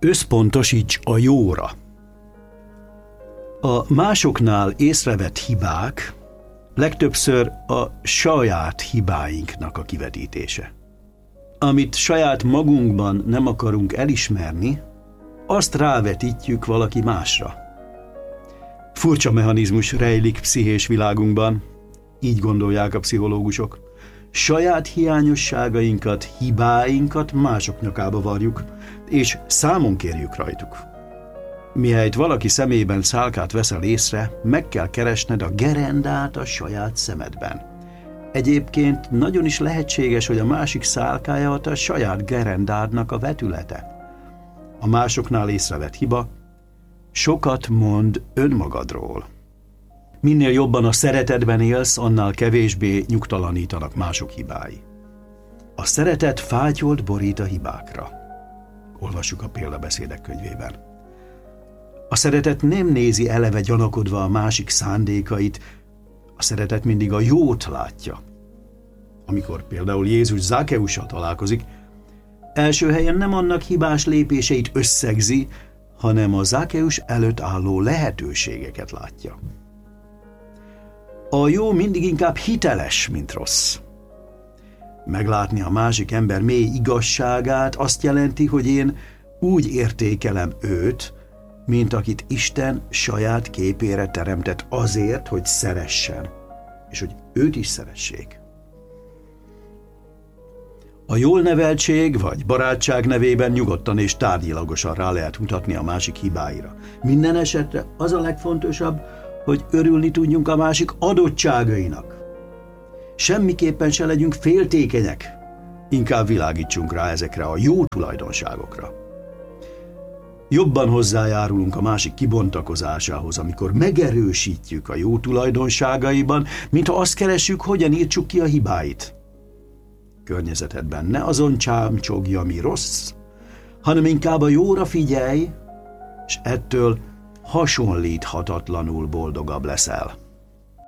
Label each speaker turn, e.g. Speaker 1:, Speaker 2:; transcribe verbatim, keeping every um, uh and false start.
Speaker 1: Összpontosíts a jóra. A másoknál észrevett hibák legtöbbször a saját hibáinknak a kivetítése. Amit saját magunkban nem akarunk elismerni, azt rávetítjük valaki másra. Furcsa mechanizmus rejlik pszichés világunkban, így gondolják a pszichológusok. Saját hiányosságainkat, hibáinkat mások nyakába varjuk, és számon kérjük rajtuk. Mihelyt valaki szemében szálkát veszel észre, meg kell keresned a gerendát a saját szemedben. Egyébként nagyon is lehetséges, hogy a másik szálkája a saját gerendádnak a vetülete. A másoknál észrevett hiba sokat mond önmagadról. Minél jobban a szeretetben élsz, annál kevésbé nyugtalanítanak mások hibái. A szeretet fátyolt borít a hibákra. Olvassuk a példabeszédek könyvében. A szeretet nem nézi eleve gyanakodva a másik szándékait, a szeretet mindig a jót látja. Amikor például Jézus Zákeussal találkozik, első helyen nem annak hibás lépéseit összegzi, hanem a Zákeus előtt álló lehetőségeket látja. A jó mindig inkább hiteles, mint rossz. Meglátni a másik ember mély igazságát azt jelenti, hogy én úgy értékelem őt, mint akit Isten saját képére teremtett azért, hogy szeressen, és hogy őt is szeressék. A jól neveltség vagy barátság nevében nyugodtan és tárgyilagosan rá lehet mutatni a másik hibáira. Minden esetre az a legfontosabb, hogy örülni tudjunk a másik adottságainak. Semmiképpen se legyünk féltékenyek, inkább világítsunk rá ezekre a jó tulajdonságokra. Jobban hozzájárulunk a másik kibontakozásához, amikor megerősítjük a jó tulajdonságaiban, mintha azt keressük, hogyan írtsuk ki a hibáit. Környezetedben ne azon csámcsogj, ami rossz, hanem inkább a jóra figyelj, és ettől hasonlíthatatlanul boldogabb leszel.